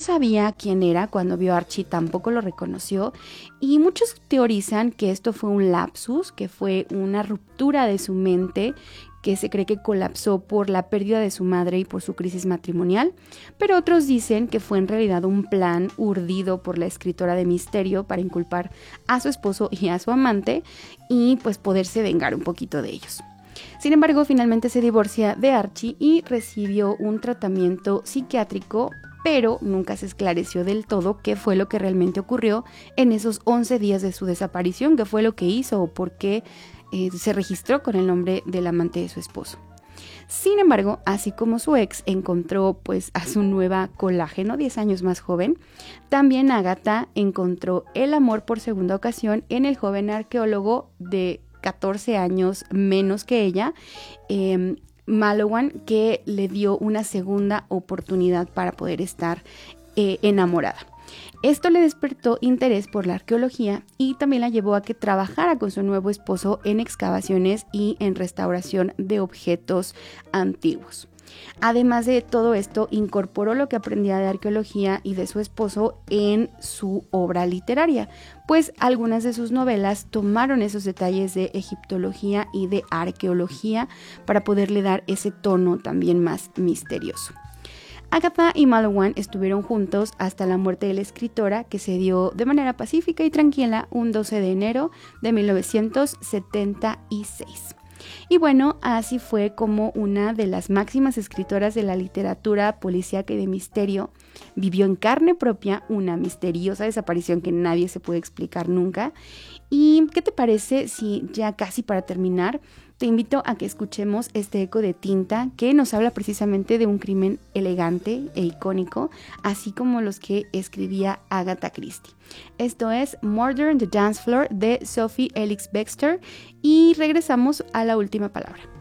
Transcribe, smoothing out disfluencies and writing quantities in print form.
sabía quién era. Cuando vio a Archie tampoco lo reconoció, y muchos teorizan que esto fue un lapsus, que fue una ruptura de su mente, que se cree que colapsó por la pérdida de su madre y por su crisis matrimonial, pero otros dicen que fue en realidad un plan urdido por la escritora de misterio para inculpar a su esposo y a su amante y pues poderse vengar un poquito de ellos. Sin embargo, finalmente se divorcia de Archie y recibió un tratamiento psiquiátrico, pero nunca se esclareció del todo qué fue lo que realmente ocurrió en esos 11 días de su desaparición, qué fue lo que hizo o por qué se registró con el nombre del amante de su esposo. Sin embargo, así como su ex encontró pues a su nueva colágeno 10 años más joven, también Agatha encontró el amor por segunda ocasión en el joven arqueólogo de 14 años menos que ella, Malowan, que le dio una segunda oportunidad para poder estar enamorada. Esto le despertó interés por la arqueología y también la llevó a que trabajara con su nuevo esposo en excavaciones y en restauración de objetos antiguos. Además de todo esto, incorporó lo que aprendía de arqueología y de su esposo en su obra literaria, pues algunas de sus novelas tomaron esos detalles de egiptología y de arqueología para poderle dar ese tono también más misterioso. Agatha y Malowan estuvieron juntos hasta la muerte de la escritora, que se dio de manera pacífica y tranquila un 12 de enero de 1976. Y bueno, así fue como una de las máximas escritoras de la literatura policíaca y de misterio vivió en carne propia una misteriosa desaparición que nadie se puede explicar nunca. ¿Y qué te parece si ya casi para terminar te invito a que escuchemos este eco de tinta que nos habla precisamente de un crimen elegante e icónico, así como los que escribía Agatha Christie? Esto es Murder on the Dance Floor de Sophie Ellis-Bextor y regresamos a la última palabra.